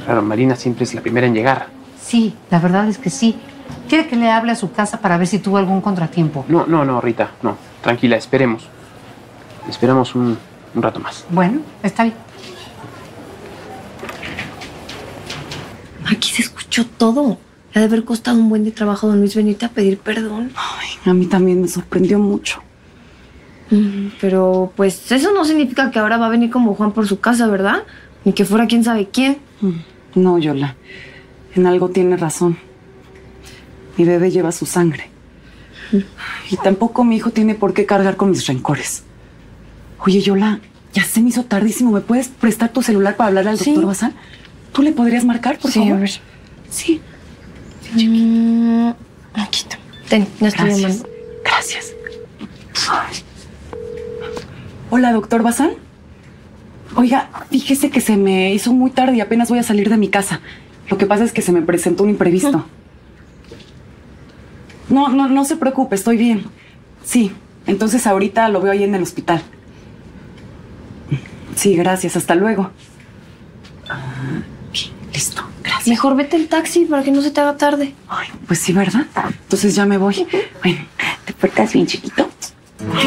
Claro, Marina siempre es la primera en llegar. Sí, la verdad es que sí. ¿Quiere que le hable a su casa para ver si tuvo algún contratiempo? No, Rita, no. Tranquila, esperemos. Esperamos un rato más. Bueno, está bien. Aquí se escuchó todo. Le ha de haber costado un buen de trabajo a don Luis venirte a pedir perdón. Ay, a mí también me sorprendió mucho. Pero pues eso no significa que ahora va a venir como Juan por su casa, ¿verdad? Ni que fuera quién sabe quién. No, Yola. En algo tiene razón. Mi bebé lleva su sangre. Y tampoco mi hijo tiene por qué cargar con mis rencores. Oye, Yola, ya se me hizo tardísimo. ¿Me puedes prestar tu celular para hablarle al doctor Bazán? ¿Tú le podrías marcar, por favor? A ver. Sí. Aquí está. Ten, ya estoy llamando. Gracias. Ay. Hola, doctor Bazán. Oiga, fíjese que se me hizo muy tarde y apenas voy a salir de mi casa. Lo que pasa es que se me presentó un imprevisto. No se preocupe, estoy bien. Sí, entonces ahorita lo veo ahí en el hospital. Sí, gracias, hasta luego. Listo, gracias. Mejor vete en taxi para que no se te haga tarde. Ay, pues sí, ¿verdad? Entonces ya me voy. Bueno, ¿te portas bien, chiquito?